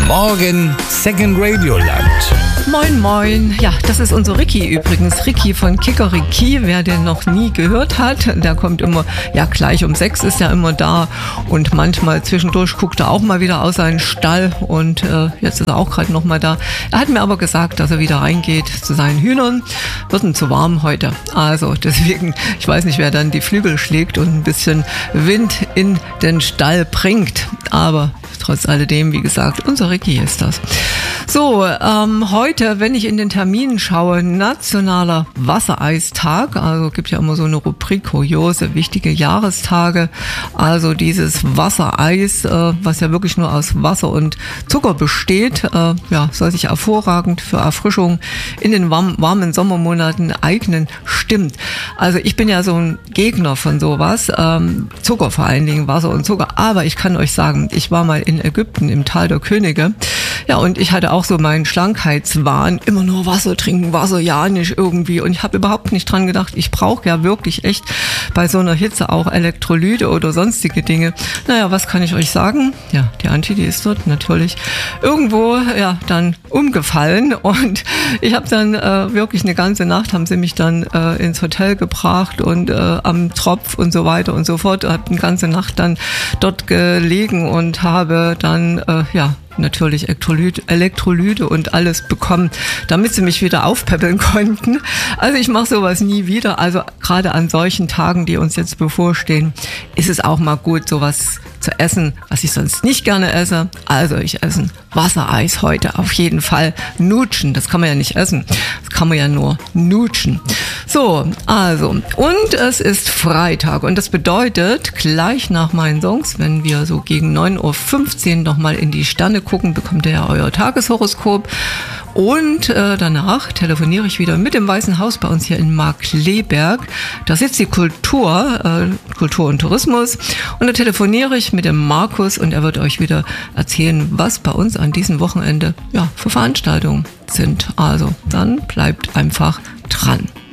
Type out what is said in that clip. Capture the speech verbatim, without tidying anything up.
Morgen Second Radio Land. Moin moin, ja, das ist unser Ricky übrigens, Ricky von Kikeriki, wer den noch nie gehört hat, der kommt immer, ja gleich um sechs ist er immer da und manchmal zwischendurch guckt er auch mal wieder aus seinem Stall und äh, jetzt ist er auch gerade noch mal da. Er hat mir aber gesagt, dass er wieder reingeht zu seinen Hühnern, wird ihm zu warm heute, also deswegen, ich weiß nicht, wer dann die Flügel schlägt und ein bisschen Wind in den Stall bringt, aber trotz alledem, wie gesagt, unser Ricky ist das. So, ähm, heute, wenn ich in den Terminen schaue, nationaler Wassereistag, also gibt ja immer so eine Rubrik, kuriose, wichtige Jahrestage, also dieses Wassereis, äh, was ja wirklich nur aus Wasser und Zucker besteht, äh, ja, soll sich hervorragend für Erfrischung in den warm, warmen Sommermonaten eignen, stimmt. Also ich bin ja so ein Gegner von sowas, ähm, Zucker vor allen Dingen, Wasser und Zucker, aber ich kann euch sagen, ich war mal in Ägypten im Tal der Könige, ja, und ich hatte auch so meinen Schlankheitswahn, immer nur Wasser trinken, Wasser ja nicht irgendwie, und ich habe überhaupt nicht dran gedacht, ich brauche ja wirklich echt bei so einer Hitze auch Elektrolyte oder sonstige Dinge. Naja, was kann ich euch sagen? Ja, die Antje, die ist dort natürlich irgendwo, ja, dann umgefallen, und ich habe dann äh, wirklich eine ganze Nacht, haben sie mich dann äh, ins Hotel gebracht und äh, am Tropf und so weiter und so fort, habe eine ganze Nacht dann dort gelegen und habe dann, äh, ja, natürlich Elektrolyte, Elektrolyte und alles bekommen, damit sie mich wieder aufpäppeln konnten. Also ich mache sowas nie wieder. Also gerade an solchen Tagen, die uns jetzt bevorstehen, ist es auch mal gut, sowas zu essen, was ich sonst nicht gerne esse. Also ich esse Wassereis heute auf jeden Fall. Nutschen, das kann man ja nicht essen. Das kann man ja nur nutschen. So, also, und es ist Freitag und das bedeutet, gleich nach meinen Songs, wenn wir so gegen neun Uhr fünfzehn nochmal in die Sterne gucken, bekommt ihr ja euer Tageshoroskop. Und äh, danach telefoniere ich wieder mit dem Weißen Haus bei uns hier in Markkleeberg. Da sitzt die Kultur, äh, Kultur und Tourismus. Und da telefoniere ich mit dem Markus und er wird euch wieder erzählen, was bei uns an diesem Wochenende ja, für Veranstaltungen sind. Also dann bleibt einfach dran.